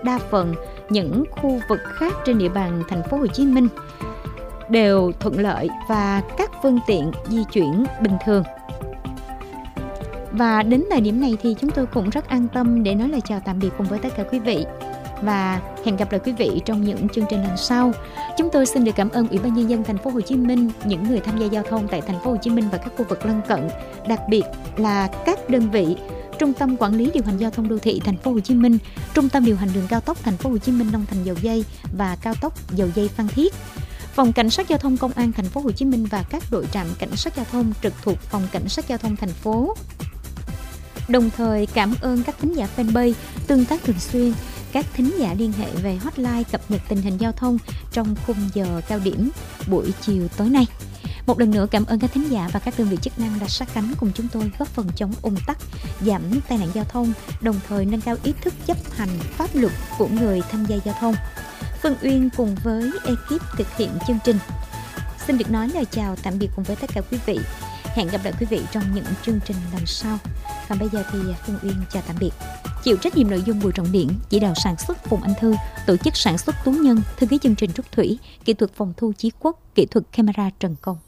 đa phần những khu vực khác trên địa bàn thành phố Hồ Chí Minh đều thuận lợi và các phương tiện di chuyển bình thường. Và đến thời điểm này thì chúng tôi cũng rất an tâm để nói lời chào tạm biệt cùng với tất cả quý vị. Và hẹn gặp lại quý vị trong những chương trình lần sau. Chúng tôi xin được cảm ơn Ủy ban nhân dân thành phố Hồ Chí Minh, những người tham gia giao thông tại thành phố Hồ Chí Minh và các khu vực lân cận, đặc biệt là các đơn vị Trung tâm Quản lý điều hành giao thông đô thị thành phố Hồ Chí Minh, Trung tâm điều hành đường cao tốc thành phố Hồ Chí Minh Long Thành Dầu Giây và cao tốc Dầu Giây Phan Thiết, Phòng Cảnh sát giao thông Công an thành phố Hồ Chí Minh và các đội trạm cảnh sát giao thông trực thuộc Phòng Cảnh sát giao thông thành phố. Đồng thời cảm ơn các thính giả fanpage tương tác thường xuyên, các thính giả liên hệ về hotline cập nhật tình hình giao thông trong khung giờ cao điểm buổi chiều tối nay. Một lần nữa cảm ơn các thính giả và các đơn vị chức năng đã sát cánh cùng chúng tôi góp phần chống ùn tắc, giảm tai nạn giao thông, đồng thời nâng cao ý thức chấp hành pháp luật của người tham gia giao thông. Phương Uyên cùng với ekip thực hiện chương trình xin được nói lời chào tạm biệt cùng với tất cả quý vị. Hẹn gặp lại quý vị trong những chương trình lần sau. Còn bây giờ thì Phương Uyên chào tạm biệt. Chịu trách nhiệm nội dung Bùi Trọng Điển, chỉ đạo sản xuất Phùng Anh Thư, tổ chức sản xuất Tú Nhân, thư ký chương trình Trúc Thủy, kỹ thuật phòng thu Chí Quốc, kỹ thuật camera Trần Công.